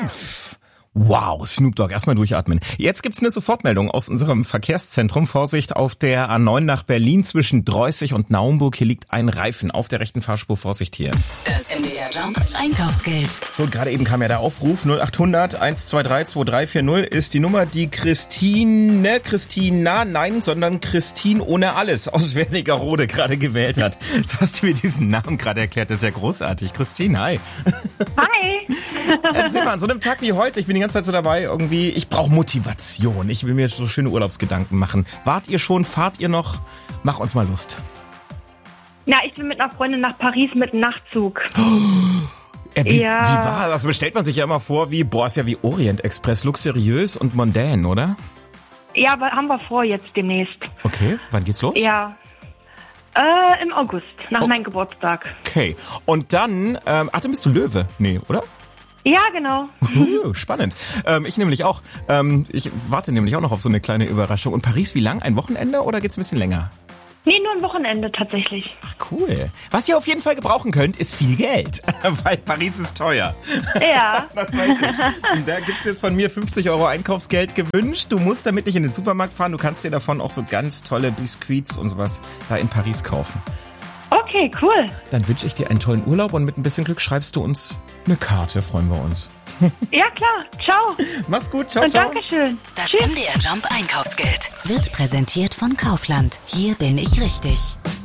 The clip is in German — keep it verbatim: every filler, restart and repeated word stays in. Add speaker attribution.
Speaker 1: fünf. Wow, Snoop Dogg, erstmal durchatmen. Jetzt gibt's eine Sofortmeldung aus unserem Verkehrszentrum. Vorsicht auf der A neun nach Berlin zwischen Dreußig und Naumburg. Hier liegt ein Reifen auf der rechten Fahrspur. Vorsicht hier.
Speaker 2: Das M D R Jump Einkaufsgeld.
Speaker 1: So, und gerade eben kam ja der Aufruf. null acht hundert eins zwei drei zwei drei vier null ist die Nummer, die Christine, Christina, nein, sondern Christine ohne alles aus Wernigerode gerade gewählt hat. So hast du mir diesen Namen gerade erklärt. Das ist ja großartig. Christine, hi.
Speaker 3: Hi.
Speaker 1: Erzähl mal, an so einem Tag wie heute, ich bin die ganze Zeit so dabei, irgendwie, ich brauche Motivation. Ich will mir so schöne Urlaubsgedanken machen. Wart ihr schon? Fahrt ihr noch? Mach uns mal Lust.
Speaker 3: Na, ich bin mit einer Freundin nach Paris mit einem Nachtzug.
Speaker 1: Äh, wie,
Speaker 3: Ja.
Speaker 1: wie war das? Bestellt man sich ja immer vor, wie, boah, ist ja wie Orient Express, luxuriös und mondän, oder?
Speaker 3: Ja, aber haben wir vor jetzt demnächst.
Speaker 1: Okay, wann geht's los?
Speaker 3: Ja. Äh, im August, nach
Speaker 1: Oh.
Speaker 3: meinem Geburtstag.
Speaker 1: Okay, und dann, ähm, ach, dann bist du Löwe. Nee, oder?
Speaker 3: Ja, genau.
Speaker 1: Uh, spannend. Ähm, ich nämlich auch. Ähm, ich warte nämlich auch noch auf so eine kleine Überraschung. Und Paris, wie lang? Ein Wochenende oder geht's ein bisschen länger?
Speaker 3: Nee, nur ein Wochenende tatsächlich.
Speaker 1: Ach, cool. Was ihr auf jeden Fall gebrauchen könnt, ist viel Geld. Weil Paris ist teuer.
Speaker 3: Ja.
Speaker 1: Das weiß ich. Und da gibt's jetzt von mir fünfzig Euro Einkaufsgeld gewünscht. Du musst damit nicht in den Supermarkt fahren. Du kannst dir davon auch so ganz tolle Biscuits und sowas da in Paris kaufen.
Speaker 3: Okay, cool.
Speaker 1: Dann wünsche ich dir einen tollen Urlaub und mit ein bisschen Glück schreibst du uns eine Karte. Freuen wir uns.
Speaker 3: Ja, klar. Ciao.
Speaker 1: Mach's gut. Ciao,
Speaker 3: Und
Speaker 1: ciao.
Speaker 3: Dankeschön.
Speaker 2: Das M D R Jump Einkaufsgeld wird präsentiert von Kaufland. Hier bin ich richtig.